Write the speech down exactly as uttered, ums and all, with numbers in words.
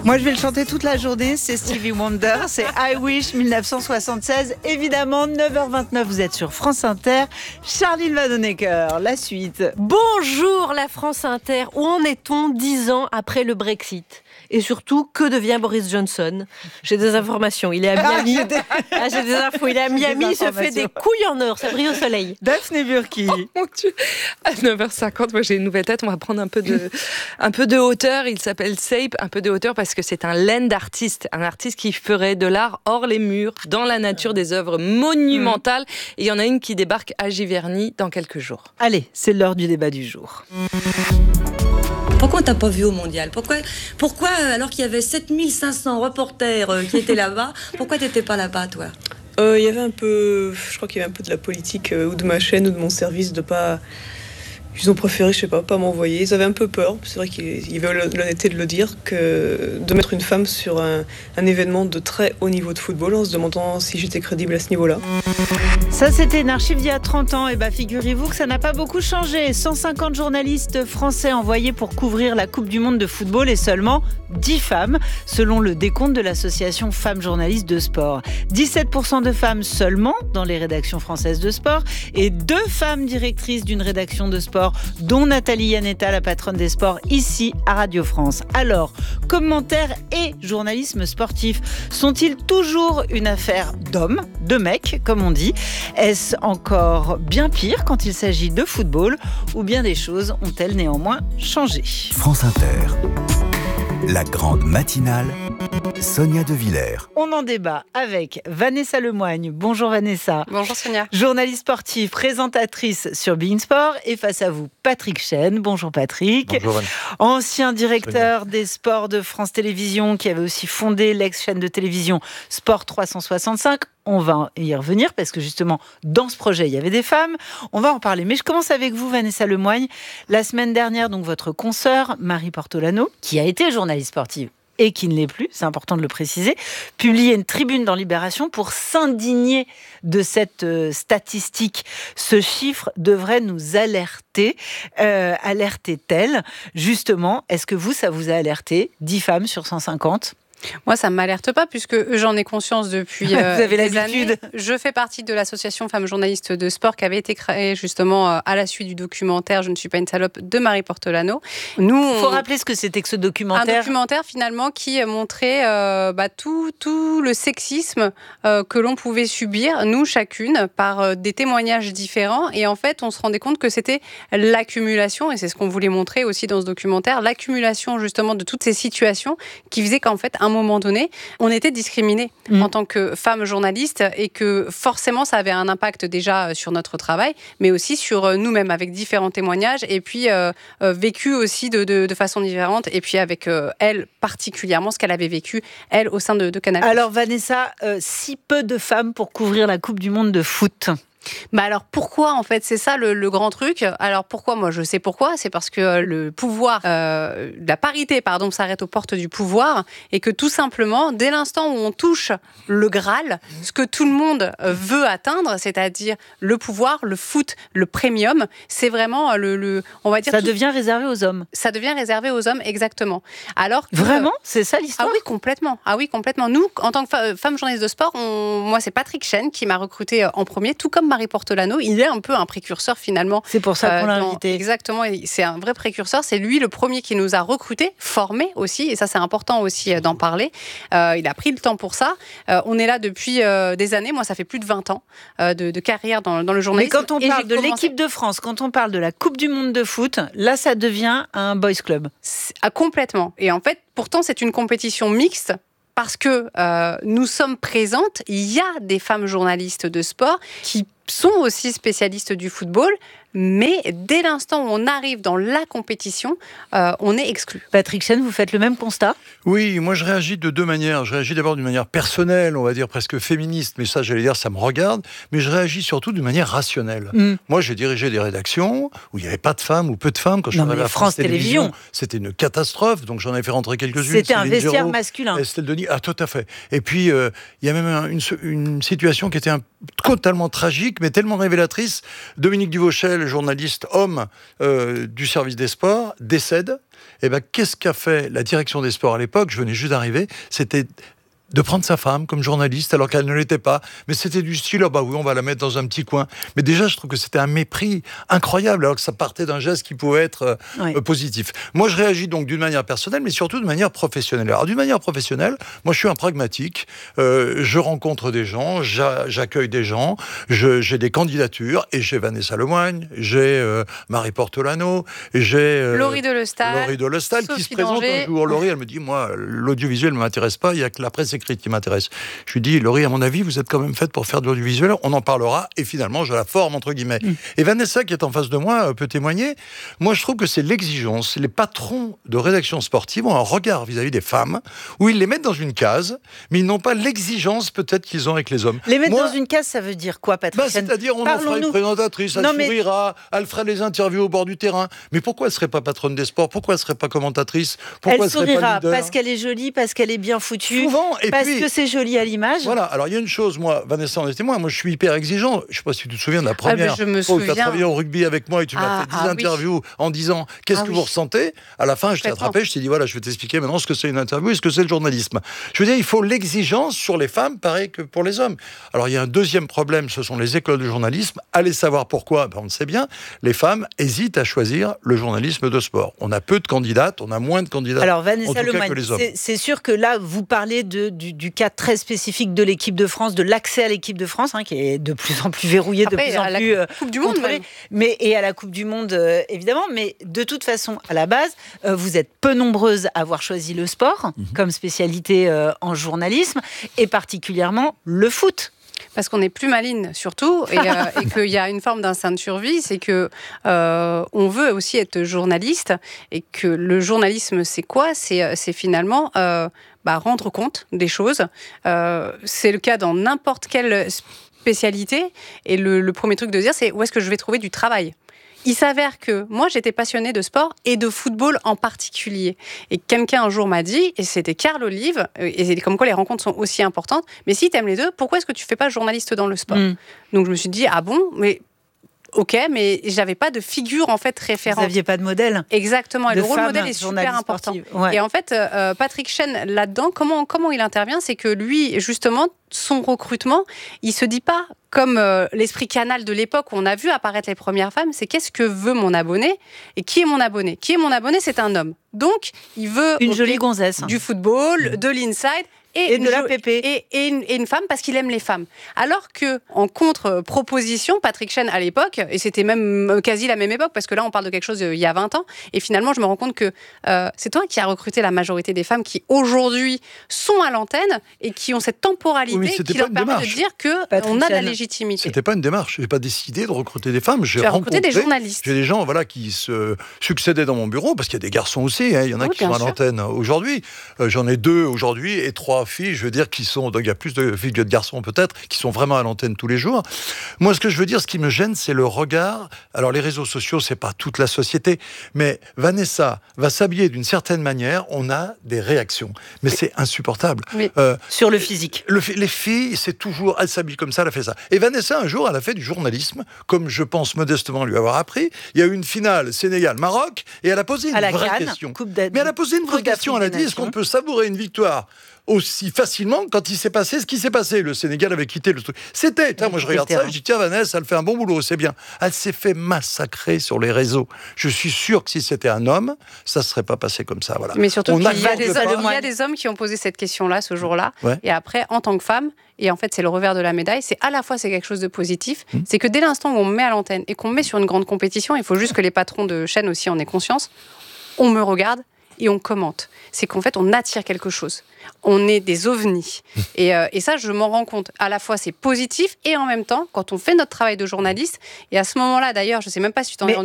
Moi, je vais le chanter toute la journée. C'est Stevie Wonder. C'est I Wish dix-neuf cent soixante-seize. Évidemment, neuf heures vingt-neuf, vous êtes sur France Inter. Charline Vanhoenacker, la suite. Bonjour la France Inter. Où en est-on dix ans après le Brexit ? Et surtout, que devient Boris Johnson ? J'ai des informations. Il est à Miami. Ah, j'ai, des... Ah, j'ai des infos. Il est à Miami. Il se fait des couilles en or. Ça brille au soleil. Daphné Burki. Oh mon Dieu. À neuf heures cinquante, moi j'ai une nouvelle tête. On va prendre un peu de, un peu de hauteur. Il s'appelle Sape. Un peu de hauteur parce que c'est un land artiste. Un artiste qui ferait de l'art hors les murs, dans la nature, des œuvres monumentales. Et il y en a une qui débarque à Giverny dans quelques jours. Allez, c'est l'heure du débat du jour. Pourquoi on t'a pas vu au mondial ? Pourquoi, pourquoi alors qu'il y avait sept mille cinq cents reporters qui étaient là-bas, pourquoi t'étais pas là-bas, toi ? Euh, il y avait un peu, je crois qu'il y avait un peu de la politique euh, ou de ma chaîne ou de mon service de pas. Ils ont préféré, je sais pas, pas m'envoyer. Ils avaient un peu peur. C'est vrai qu'il y avait l'honnêteté de le dire, que de mettre une femme sur un, un événement de très haut niveau de football en se demandant si j'étais crédible à ce niveau-là. Ça, c'était une archive d'il y a trente ans. Et bien, figurez-vous que ça n'a pas beaucoup changé. cent cinquante journalistes français envoyés pour couvrir la Coupe du Monde de football et seulement dix femmes, selon le décompte de l'association Femmes Journalistes de Sport. dix-sept pour cent de femmes seulement dans les rédactions françaises de sport et deux femmes directrices d'une rédaction de sport, dont Nathalie Yanetta, la patronne des sports, ici à Radio France. Alors, commentaires et journalisme sportif sont-ils toujours une affaire d'hommes, de mecs, comme on dit ? Est-ce encore bien pire quand il s'agit de football, ou bien des choses ont-elles néanmoins changé ? France Inter, la grande matinale, Sonia De Villers. On en débat avec Vanessa Lemoigne. Bonjour Vanessa. Bonjour Sonia. Journaliste sportive, présentatrice sur Bein Sport. Et face à vous, Patrick Chêne. Bonjour Patrick. Bonjour Vanessa. Ancien directeur des sports de France Télévisions, qui avait aussi fondé l'ex-chaîne de télévision Sport trois cent soixante-cinq. On va y revenir parce que justement, dans ce projet, il y avait des femmes. On va en parler. Mais je commence avec vous, Vanessa Lemoigne. La semaine dernière, donc, votre consoeur, Marie Portolano, qui a été journaliste sportive et qui ne l'est plus, c'est important de le préciser, publiait une tribune dans Libération pour s'indigner de cette euh, statistique. Ce chiffre devrait nous alerter. Euh, alerter-t-elle ? Justement, est-ce que vous, ça vous a alerté ? dix femmes sur cent cinquante ? Moi, ça ne m'alerte pas, puisque j'en ai conscience depuis euh, Vous avez des l'habitude. années. Je fais partie de l'association Femmes Journalistes de Sport qui avait été créée justement euh, à la suite du documentaire « Je ne suis pas une salope » de Marie Portolano. Nous, Il faut on... rappeler ce que c'était que ce documentaire. Un documentaire finalement qui montrait euh, bah, tout, tout le sexisme euh, que l'on pouvait subir, nous chacune, par euh, des témoignages différents. Et en fait, on se rendait compte que c'était l'accumulation, et c'est ce qu'on voulait montrer aussi dans ce documentaire, l'accumulation justement de toutes ces situations qui faisait qu'en fait, un moment donné, on était discriminés mmh. en tant que femmes journalistes et que forcément ça avait un impact déjà sur notre travail, mais aussi sur nous-mêmes avec différents témoignages et puis euh, euh, vécu aussi de, de, de façon différente et puis avec euh, elle particulièrement ce qu'elle avait vécu, elle, au sein de, de Canal+. Alors Vanessa, euh, si peu de femmes pour couvrir la Coupe du Monde de foot ? Bah alors pourquoi en fait c'est ça le, le grand truc. Alors pourquoi, moi je sais pourquoi, c'est parce que le pouvoir, euh, la parité pardon s'arrête aux portes du pouvoir et que tout simplement dès l'instant où on touche le Graal, ce que tout le monde veut atteindre, c'est-à-dire le pouvoir, le foot, le premium, c'est vraiment le, le on va dire ça tout... devient réservé aux hommes. Ça devient réservé aux hommes exactement. Alors que... vraiment, c'est ça l'histoire. Ah oui complètement. Ah oui complètement. Nous en tant que femme journaliste de sport, on... moi c'est Patrick Chêne qui m'a recrutée en premier, tout comme Marie Portolano, il est un peu un précurseur finalement. C'est pour ça qu'on l'a euh, dans... invité. Exactement, c'est un vrai précurseur. C'est lui le premier qui nous a recrutés, formés aussi, et ça c'est important aussi d'en parler. Euh, il a pris le temps pour ça. Euh, on est là depuis euh, des années. Moi, ça fait plus de vingt ans euh, de, de carrière dans, dans le journalisme. Mais quand on et parle de commencé... l'équipe de France, quand on parle de la Coupe du Monde de foot, là, ça devient un boys club. Ah, complètement. Et en fait, pourtant, c'est une compétition mixte. Parce que euh, nous sommes présentes, il y a des femmes journalistes de sport qui sont aussi spécialistes du football, mais dès l'instant où on arrive dans la compétition, euh, on est exclu. Patrick Chêne, vous faites le même constat ? Oui, moi je réagis de deux manières. Je réagis d'abord d'une manière personnelle, on va dire presque féministe, mais ça j'allais dire ça me regarde, mais je réagis surtout d'une manière rationnelle. Mm. Moi j'ai dirigé des rédactions où il n'y avait pas de femmes ou peu de femmes. Quand je travaillais à France, France Télévisions, Télévision, c'était une catastrophe, donc j'en ai fait rentrer quelques-unes. C'était un vestiaire Géraud, masculin. Estelle Denis, ah tout à fait. Et puis il euh, y a même un, une, une situation qui était un, totalement tragique. tragique, mais tellement révélatrice. Dominique Duvauchel, journaliste homme euh, du service des sports, décède. Et ben, qu'est-ce qu'a fait la direction des sports à l'époque ? Je venais juste d'arriver. C'était de prendre sa femme comme journaliste alors qu'elle ne l'était pas. Mais c'était du style, oh bah oui, on va la mettre dans un petit coin. Mais déjà, je trouve que c'était un mépris incroyable alors que ça partait d'un geste qui pouvait être euh, oui. euh, positif. Moi, je réagis donc d'une manière personnelle, mais surtout de manière professionnelle. Alors, d'une manière professionnelle, moi, je suis un pragmatique. Euh, je rencontre des gens, j'a- j'accueille des gens, je, j'ai des candidatures et j'ai Vanessa Lemoigne, j'ai euh, Marie Portolano, j'ai euh, Laurie Delestal, Laurie Delestal qui se présente un jour. Laurie, elle me dit, moi, l'audiovisuel ne m'intéresse pas, il n'y a que la presse écrite qui m'intéresse. Je lui dis, Laurie, à mon avis, vous êtes quand même faite pour faire de l'audiovisuel, on en parlera, et finalement, je la forme, entre guillemets. Mm. Et Vanessa, qui est en face de moi, peut témoigner. Moi, je trouve que c'est l'exigence. Les patrons de rédaction sportive ont un regard vis-à-vis des femmes, où ils les mettent dans une case, mais ils n'ont pas l'exigence, peut-être, qu'ils ont avec les hommes. Les mettre moi, dans une case, ça veut dire quoi, Patrick ? bah, c'est-à-dire, on en fera une présentatrice, elle non, mais... sourira, elle fera les interviews au bord du terrain. Mais pourquoi elle ne serait pas patronne des sports ? Pourquoi elle ne serait pas commentatrice ? Pourquoi elle, elle sourira serait pas leader ? parce qu'elle est jolie, parce qu'elle est bien foutue, souvent, et parce puis, que c'est joli à l'image. Voilà, alors il y a une chose, moi, Vanessa en est témoin, moi je suis hyper exigeant. Je ne sais pas si tu te souviens de la première ah, je me fois où tu as souviens. travaillé au rugby avec moi et tu ah, m'as fait dix ah, interviews oui. en disant qu'est-ce ah, que oui. vous ressentez. À la fin, je t'ai attrapé, je t'ai dit voilà, je vais t'expliquer maintenant ce que c'est une interview et ce que c'est le journalisme. Je veux dire, il faut l'exigence sur les femmes, pareil que pour les hommes. Alors il y a un deuxième problème, ce sont les écoles de journalisme. Allez savoir pourquoi, ben, on le sait bien, les femmes hésitent à choisir le journalisme de sport. On a peu de candidates, on a moins de candidates. Alors Vanessa Lemoigne, c'est, c'est sûr que là, vous parlez de, du, du cas très spécifique de l'équipe de France, de l'accès à l'équipe de France, hein, qui est de plus en plus verrouillé, Après, de plus en à plus la Coupe du Monde, contrôlé, mais et à la Coupe du Monde euh, évidemment. Mais de toute façon, à la base, euh, vous êtes peu nombreuses à avoir choisi le sport mm-hmm. comme spécialité euh, en journalisme, et particulièrement le foot. Parce qu'on est plus maline surtout, et, euh, et qu'il y a une forme d'instinct de survie, c'est que euh, on veut aussi être journaliste, et que le journalisme, c'est quoi ? C'est, c'est finalement euh, bah, rendre compte des choses. Euh, c'est le cas dans n'importe quelle spécialité, et le, le premier truc de dire, c'est où est-ce que je vais trouver du travail ? Il s'avère que moi, j'étais passionnée de sport et de football en particulier. Et quelqu'un un jour m'a dit, et c'était Carl Olive, et c'est comme quoi les rencontres sont aussi importantes, mais si tu aimes les deux, pourquoi est-ce que tu ne fais pas journaliste dans le sport ? mm. Donc je me suis dit, ah bon, mais... Ok, mais j'avais pas de figure en fait référente. Vous n'aviez pas de modèle. Exactement, et de le rôle femme, modèle est super important. Ouais. Et en fait, euh, Patrick Chêne, là-dedans, comment, comment il intervient, c'est que lui, justement, son recrutement, il se dit pas comme euh, l'esprit Canal de l'époque où on a vu apparaître les premières femmes, c'est qu'est-ce que veut mon abonné et qui est mon abonné ? Qui est mon abonné ? C'est un homme. Donc, il veut une jolie gonzesse, du football, de l'inside. Et, et de la jo- pépé. Et, et, une, et une femme parce qu'il aime les femmes. Alors que en contre-proposition, Patrick Chêne à l'époque, et c'était même quasi la même époque, parce que là on parle de quelque chose il y a vingt ans, et finalement je me rends compte que euh, c'est toi qui as recruté la majorité des femmes qui aujourd'hui sont à l'antenne et qui ont cette temporalité oui, qui leur permet de dire qu'on a de la légitimité. C'était pas une démarche. J'ai pas décidé de recruter des femmes. J'ai tu as rencontré recruté des journalistes. J'ai des gens voilà, qui se succédaient dans mon bureau, parce qu'il y a des garçons aussi, hein, il y en a oui, qui sont sûr. à l'antenne aujourd'hui. Euh, j'en ai deux aujourd'hui et trois filles, je veux dire, qui sont, donc il y a plus de filles que de garçons peut-être, qui sont vraiment à l'antenne tous les jours. Moi, ce que je veux dire, ce qui me gêne, c'est le regard. Alors, les réseaux sociaux, c'est pas toute la société, mais Vanessa va s'habiller d'une certaine manière, on a des réactions. Mais c'est insupportable. Oui. Euh, Sur le physique. Le, les filles, c'est toujours, elle s'habille comme ça, elle a fait ça. Et Vanessa, un jour, elle a fait du journalisme, comme je pense modestement lui avoir appris. Il y a eu une finale Sénégal-Maroc, et elle a posé une vraie Cannes, question. Mais elle a posé une vraie question, elle a dit, est-ce qu'on peut savourer une victoire aussi facilement quand il s'est passé ce qui s'est passé. Le Sénégal avait quitté le truc. C'était, tiens, moi je regarde ça, je dis tiens Vanessa, elle fait un bon boulot, c'est bien. Elle s'est fait massacrer sur les réseaux. Je suis sûr que si c'était un homme, ça ne serait pas passé comme ça. Voilà. Mais surtout qu'il y a, des hommes, il y a des hommes qui ont posé cette question-là ce jour-là. Ouais. Et après, en tant que femme, et en fait c'est le revers de la médaille, c'est à la fois c'est quelque chose de positif, mmh. c'est que dès l'instant où on me met à l'antenne et qu'on me met sur une grande compétition, il faut juste que les patrons de chaîne aussi en aient conscience, on me regarde et on commente. C'est qu'en fait, on attire quelque chose. On est des ovnis. Et, euh, et ça, je m'en rends compte. À la fois, c'est positif, et en même temps, quand on fait notre travail de journaliste, et à ce moment-là, d'ailleurs, je ne sais même pas si tu t'en es rendu